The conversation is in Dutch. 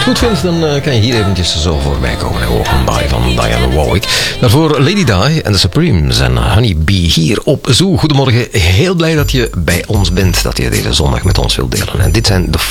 het goed vindt, dan kan je hier eventjes zo voorbij komen. Walking By van Dionne Warwick. Daarvoor Lady Di en The Supremes en Honey Bee hier op Zoo. Goedemorgen, heel blij dat je bij ons bent, dat je deze zondag met ons wilt delen. En dit zijn de